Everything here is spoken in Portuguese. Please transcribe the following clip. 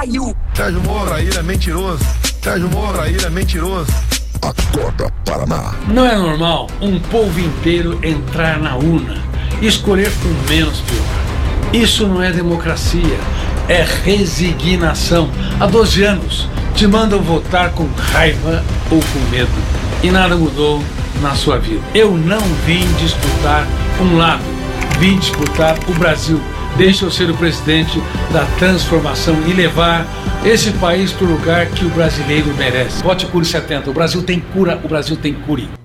caiu. Sérgio Moro, aí é mentiroso. Sérgio Moro, aí é mentiroso. Acorda, Paraná. Não é normal um povo inteiro entrar na urna e escolher o menos pior. Isso não é democracia, é resignação. Há 12 anos te mandam votar com raiva ou com medo e nada mudou na sua vida. Eu não vim disputar um lado, vim disputar o Brasil. Deixa eu ser o presidente da transformação e levar esse país para o lugar que o brasileiro merece. Vote Cure 70. O Brasil tem cura, o Brasil tem cure.